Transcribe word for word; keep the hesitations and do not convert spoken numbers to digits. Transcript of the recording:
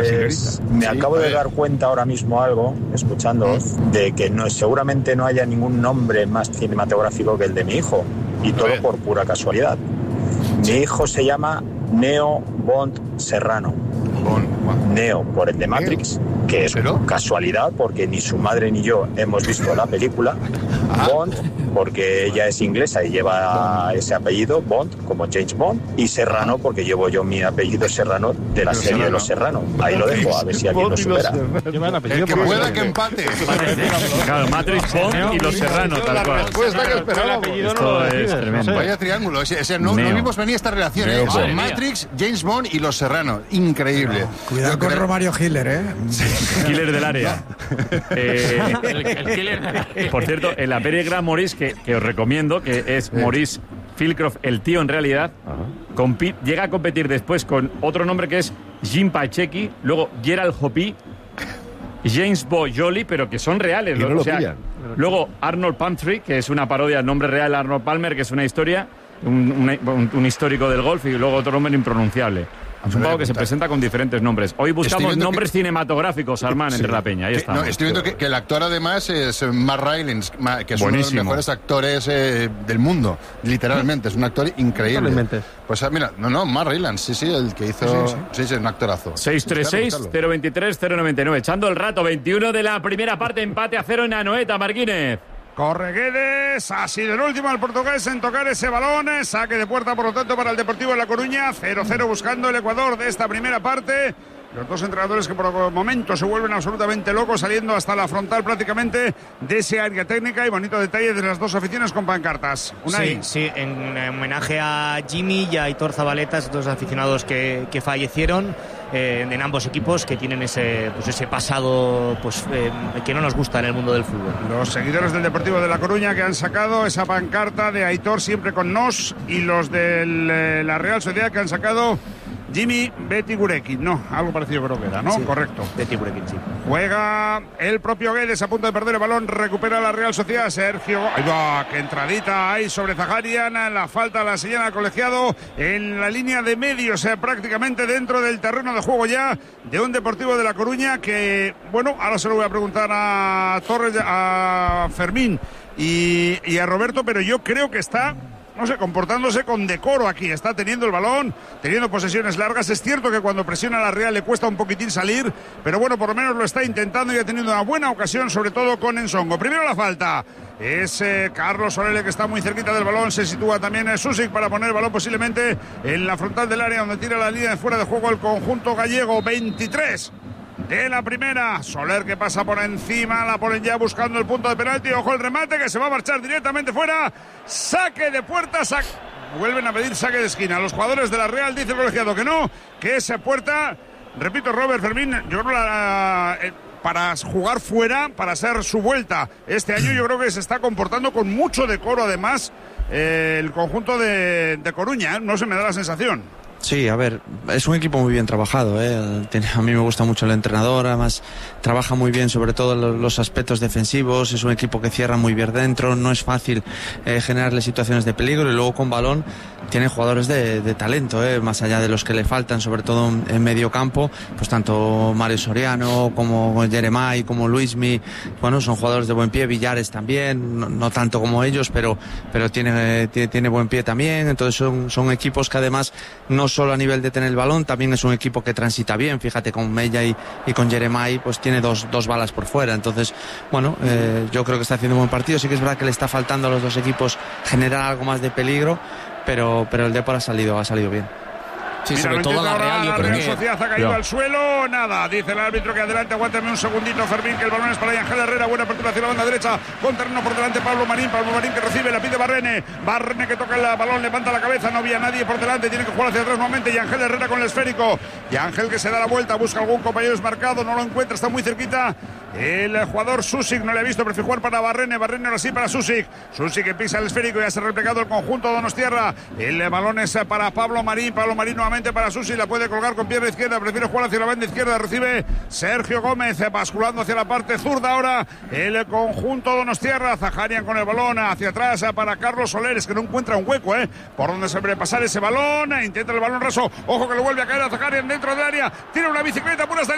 Pues me sí, acabo de dar cuenta ahora mismo algo, escuchándoos, de que no, seguramente no haya ningún nombre más cinematográfico que el de mi hijo, y todo por pura casualidad. Mi hijo se llama Neo Bond Serrano. Bond. Neo por el de Matrix, que es ¿Pero? casualidad porque ni su madre ni yo hemos visto la película. Ah. Bond porque ella es inglesa y lleva Bond. ese apellido, Bond, como James Bond, y Serrano porque llevo yo mi apellido Serrano de la Pero serie Serrano. de Los Serranos. Ahí lo dejo, a ver si alguien lo supera. El que pueda que empate. Claro, Matrix, Bond y Los Serranos, tal cual. Esto es tremendo. Vaya triángulo. Ese, ese, no, no vimos venir esta relación, ¿eh? Oh, Matrix, James Bond y Los Serranos. Increíble. Cuidado Yo con creo... Romario Hiller, ¿eh? Killer del área. eh, el, el killer del área. Por cierto, en la peli Gran Maurice, que, que os recomiendo, que es Maurice Philcroft, el tío en realidad, compi- llega a competir después con otro nombre que es Jim Pacheco, luego Gerald Hopi, James Boyoli, pero que son reales. Y no lo, lo o sea, pillan. Luego Arnold Palmer, que es una parodia del nombre real de Arnold Palmer, que es una historia, un, un, un histórico del golf, y luego otro nombre impronunciable. Es un pavo que se presenta con diferentes nombres. Hoy buscamos nombres que... cinematográficos, Armán, sí. entre la peña. Ahí está. No, estoy viendo que, que el actor además es Matt Rylance, que es Buenísimo. uno de los mejores actores eh, del mundo, literalmente. Es un actor increíble. Pues mira, no, no, Matt Rylance, sí, sí, el que hizo... Sí, sí, sí, sí es un actorazo. seis tres seis, cero veintitrés, cero noventa y nueve. Echando el rato, veintiuno de la primera parte, empate a cero en Anoeta, Marquínez. Corre Guedes, ha sido el último el portugués en tocar ese balón, saque de puerta por lo tanto para el Deportivo de La Coruña, cero cero buscando el Ecuador de esta primera parte. Los dos entrenadores que por el momento se vuelven absolutamente locos, saliendo hasta la frontal prácticamente de ese área técnica, y bonito detalle de las dos aficiones con pancartas. Unai. Sí, sí, en homenaje a Jimmy y a Aitor Zabaleta, dos aficionados que, que fallecieron eh, en ambos equipos, que tienen ese, pues ese pasado pues eh, que no nos gusta en el mundo del fútbol. Los seguidores del Deportivo de La Coruña que han sacado esa pancarta de Aitor siempre con nos, y los de eh, la Real Sociedad que han sacado Jimmy Betty Gurekin, no, algo parecido creo que era, ¿no? Sí, correcto. Betty Gurekin, sí. Juega el propio Guedes a punto de perder el balón, recupera la Real Sociedad, Sergio, ahí va, qué entradita ahí sobre Zaharian, la falta la señala al colegiado en la línea de medio, o sea, prácticamente dentro del terreno de juego ya de un Deportivo de La Coruña que, bueno, ahora se lo voy a preguntar a Torres, a Fermín y, y a Roberto, pero yo creo que está... no sé, comportándose con decoro aquí, está teniendo el balón, teniendo posesiones largas. Es cierto que cuando presiona a la Real le cuesta un poquitín salir, pero bueno, por lo menos lo está intentando y ha tenido una buena ocasión, sobre todo con Ensongo. Primero la falta, es eh, Carlos Solele, que está muy cerquita del balón, se sitúa también eh, Susic para poner el balón posiblemente en la frontal del área, donde tira la línea de fuera de juego el conjunto gallego. Veintitrés de la primera, Soler que pasa por encima, la ponen ya buscando el punto de penalti, ojo el remate que se va a marchar directamente fuera, saque de puerta, saque... vuelven a pedir saque de esquina, los jugadores de la Real, dice el colegiado que no, que esa puerta, repito Robert Fermín, yo creo la... Eh, para jugar fuera, para hacer su vuelta este año, yo creo que se está comportando con mucho decoro además eh, el conjunto de, de Coruña, ¿eh? No se me da la sensación. Sí, a ver, es un equipo muy bien trabajado, ¿eh? A mí me gusta mucho el entrenador, además trabaja muy bien sobre todo los aspectos defensivos, es un equipo que cierra muy bien dentro, no es fácil eh, generarle situaciones de peligro, y luego con balón tiene jugadores de, de talento, ¿eh? Más allá de los que le faltan, sobre todo en medio campo, pues tanto Mario Soriano como Jeremai, como Luismi, bueno, son jugadores de buen pie, Villares también, no, no tanto como ellos, pero, pero tiene, tiene, tiene buen pie también, entonces son, son equipos que además no solo a nivel de tener el balón, también es un equipo que transita bien, fíjate con Mella y, y con Jeremai, pues tiene dos, dos balas por fuera, entonces bueno, eh, yo creo que está haciendo un buen partido, sí que es verdad que le está faltando a los dos equipos generar algo más de peligro, pero, pero el Depor ha salido, ha salido bien. Sí, sobre Mira, todo la Real, yo la creo Real que... Sociedad ha caído no. al suelo, nada, dice el árbitro que adelante, aguántame un segundito, Fermín, que el balón es para Ángel Herrera, buena apertura hacia la banda derecha, con terreno por delante Pablo Marín, Pablo Marín que recibe, la pide Barrene, Barrene que toca el balón, levanta la cabeza, no había nadie por delante, tiene que jugar hacia atrás nuevamente, y Ángel Herrera con el esférico, y Ángel que se da la vuelta, busca algún compañero desmarcado, no lo encuentra, está muy cerquita, el jugador Susic no le ha visto, prefiere jugar para Barrene, Barrene ahora sí para Susic, Susic que pisa el esférico, ya se ha replegado el conjunto Donostierra, el balón es para Pablo Marín, Pablo Marín nuevamente para Susic, la puede colgar con pierna izquierda, prefiere jugar hacia la banda izquierda, recibe Sergio Gómez, basculando hacia la parte zurda ahora el conjunto Donostierra, Zaharian con el balón hacia atrás para Carlos Soleres, que no encuentra un hueco, ¿eh? Por donde se debe pasar ese balón, intenta el balón raso, ojo que lo vuelve a caer a Zaharian dentro del área, tira una bicicleta, pura